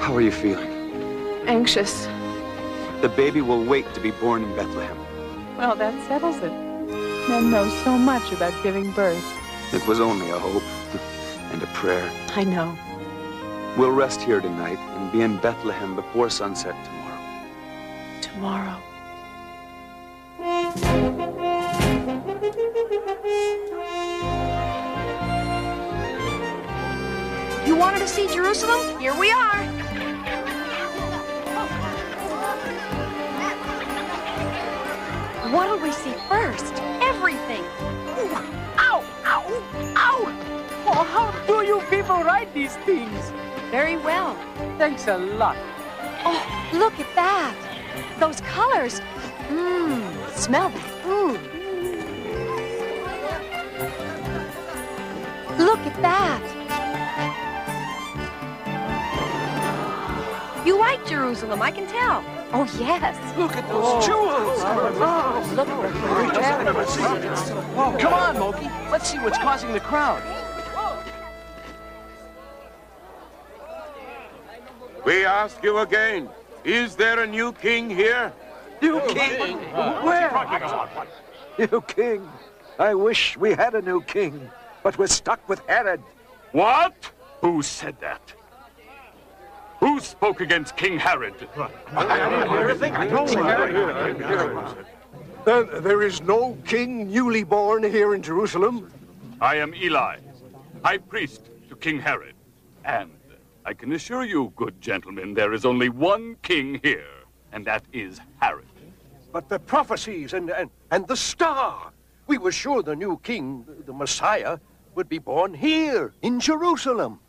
How are you feeling? Anxious. The baby will wait to be born in Bethlehem. Well, that settles it. Men know so much about giving birth. It was only a hope and a prayer. I know. We'll rest here tonight and be in Bethlehem before sunset tomorrow. Tomorrow. You wanted to see Jerusalem? Here we are. What'll we see first? Everything. Ooh. Ow! Ow! Ow! Oh, how do you people ride these things? Very well. Thanks a lot. Oh, look at that. Those colors. Smell that food. Look at that. You like Jerusalem, I can tell. Oh, yes. Look at those jewels. Oh, look at Come on, Moki. Let's see what's causing the crowd. We ask you again, is there a new king here? New king? Where? New king? I wish we had a new king, but we're stuck with Herod. What? Who said that? Who spoke against King Herod? There is no king newly born here in Jerusalem. I am Eli, high priest to King Herod. And I can assure you, good gentlemen, there is only one king here, and that is Herod. But the prophecies and the star. We were sure the new king, the Messiah, would be born here in Jerusalem.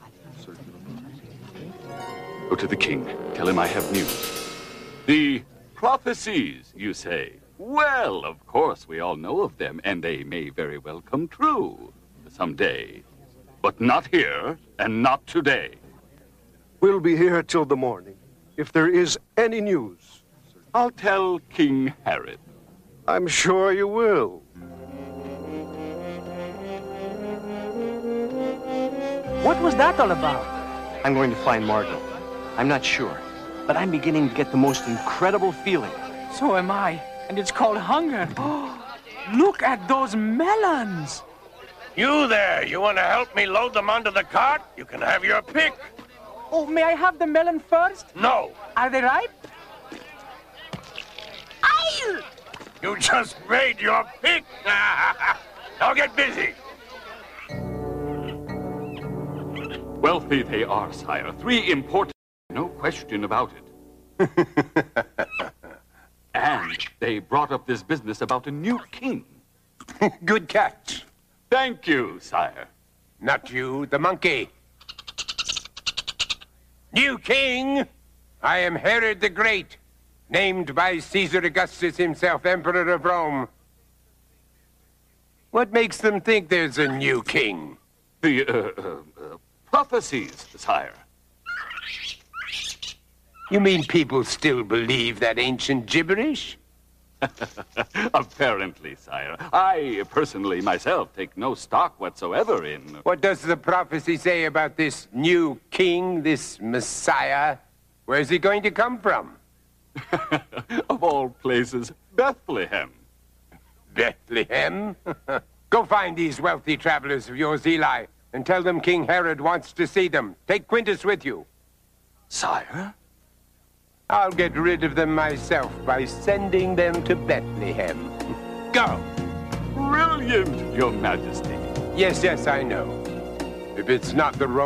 Go to the king. Tell him I have news. The prophecies, you say? Well, of course, we all know of them, and they may very well come true someday. But not here, and not today. We'll be here till the morning. If there is any news, I'll tell King Herod. I'm sure you will. What was that all about? I'm going to find Margot. I'm not sure, but I'm beginning to get the most incredible feeling. So am I, and it's called hunger. Oh, look at those melons. You there, you want to help me load them onto the cart? You can have your pick. Oh, may I have the melon first? No. Are they ripe? You just made your pick. Now get busy. Wealthy they are, sire. 3 important... No question about it. And they brought up this business about a new king. Good catch. Thank you, sire. Not you, the monkey. New king, I am Herod the Great, named by Caesar Augustus himself, Emperor of Rome. What makes them think there's a new king? The, prophecies, sire. You mean people still believe that ancient gibberish? Apparently, sire. I, personally, myself, take no stock whatsoever in... What does the prophecy say about this new king, this Messiah? Where's he going to come from? Of all places, Bethlehem. Bethlehem? Go find these wealthy travelers of yours, Eli, and tell them King Herod wants to see them. Take Quintus with you. Sire? I'll get rid of them myself by sending them to Bethlehem. Go! Brilliant, Your Majesty. Yes, I know. If it's not the